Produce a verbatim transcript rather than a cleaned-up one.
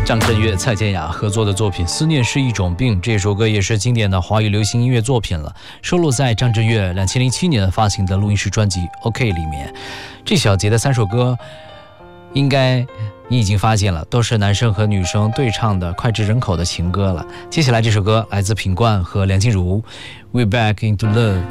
张震岳、蔡健雅合作的作品《思念是一种病》，这首歌也是经典的华语流行音乐作品了，收录在张震岳两千零七年发行的录音室专辑《OK》里面。这小节的三首歌，应该你已经发现了，都是男生和女生对唱的脍炙人口的情歌了。接下来这首歌来自品冠和梁静茹，《We're Back Into Love》。